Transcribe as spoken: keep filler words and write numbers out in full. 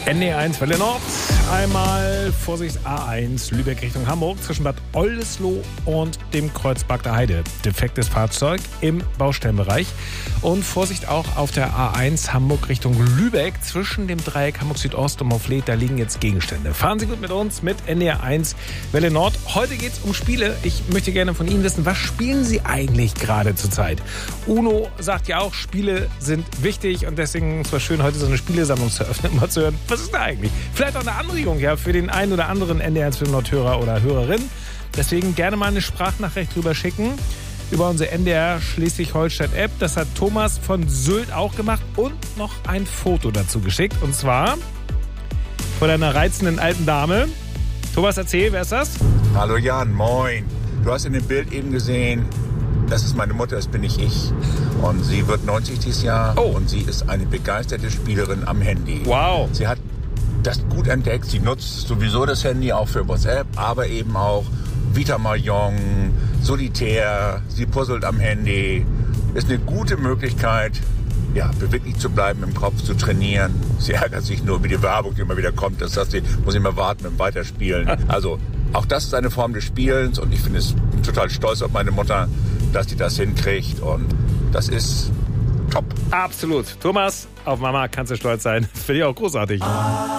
N D R eins Welle Nord. Einmal Vorsicht A eins Lübeck Richtung Hamburg zwischen Bad Oldesloe und dem Kreuz Bagda Heide. Defektes Fahrzeug im Baustellenbereich. Und Vorsicht auch auf der A eins Hamburg Richtung Lübeck zwischen dem Dreieck Hamburg Südost und Mouflet. Da liegen jetzt Gegenstände. Fahren Sie gut mit uns mit N D R eins Welle Nord. Heute geht es um Spiele. Ich möchte gerne von Ihnen wissen, was spielen Sie eigentlich gerade zurzeit? Uno sagt ja auch, Spiele sind wichtig und deswegen ist es schön, heute so eine Spielesammlung zu öffnen, um mal zu hören, was ist da eigentlich? Vielleicht auch eine Anregung ja für den einen oder anderen N D R eins Welle Nord-Hörer oder Hörerin. Deswegen gerne mal eine Sprachnachricht drüber schicken über unsere N D R Schleswig-Holstein-App. Das hat Thomas von Sylt auch gemacht und noch ein Foto dazu geschickt. Und zwar von einer reizenden alten Dame. Thomas, erzähl, wer ist das? Hallo Jan, moin. Du hast in dem Bild eben gesehen, das ist meine Mutter, das bin nicht ich. Und sie wird neunzig dieses Jahr oh. und sie ist eine begeisterte Spielerin am Handy. Wow. Sie hat das gut entdeckt. Sie nutzt sowieso das Handy auch für WhatsApp, aber eben auch Vita Mahjong, Solitär. Sie puzzelt am Handy. Ist eine gute Möglichkeit, ja, beweglich zu bleiben, im Kopf zu trainieren. Sie ärgert sich nur über die Werbung, die immer wieder kommt. Das heißt, sie muss immer warten mit dem Weiterspielen. Also auch das ist eine Form des Spielens und ich finde es total stolz auf meine Mutter, dass sie das hinkriegt und das ist top. Absolut. Thomas, auf Mama kannst du stolz sein. Finde ich auch großartig.